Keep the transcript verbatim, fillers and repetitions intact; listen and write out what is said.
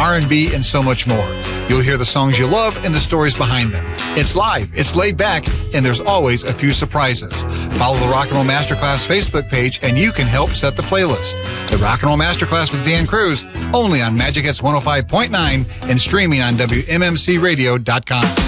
R and B, and so much more. You'll hear the songs you love and the stories behind them. It's live, it's laid back, and there's always a few surprises. Follow the Rock and Roll Masterclass Facebook page, and you can help set the playlist. The Rock and Roll Masterclass with Dan Cruz, only on Magic Hits one oh five point nine and streaming on W M M C radio dot com.